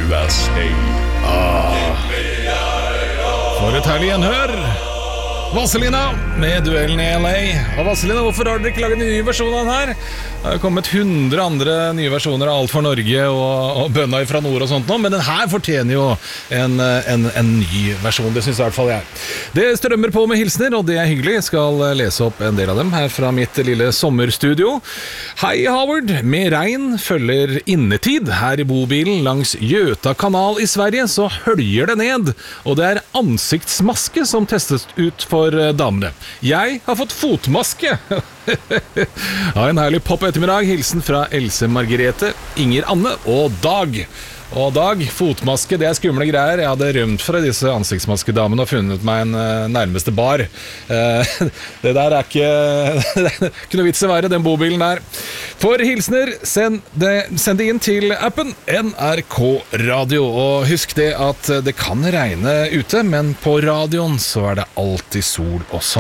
USA. For et herlig gjenhør. Vazelina med Duellen i LA. Og Vazelina, hvorfor har dere ikke laget en ny versjon av den her? Det har kommet 100 andre nye versjoner av Alt for Norge og Bønna fra Nord og sånt nå, men den her fortjener jo en ny versjon, det synes i hvert fall jeg. Det strømmer på med hilsner, og det er hyggelig. Jeg skal lese opp en del av dem her fra mitt lille sommerstudio. Hei Howard, med regn følger innetid. Her i bobilen langs Göta kanal i Sverige så høljer det ned, og det er ansiktsmaske som testes ut for damene. Jeg har fått fotmaske. Ha en herlig pop ettermiddag. Hilsen fra Else Margrethe, Inger Anne og Dag. Og Dag, fotmaske, det er skumle greier. Jeg hadde rømt fra disse ansiktsmaskedamene og funnet meg en nærmeste bar. Det der er ikke noe vits å være, den bobilen der. For hilsner, send det inn til appen NRK Radio. Og husk det at det kan regne ute, men på radioen så er det alltid sol og sånn.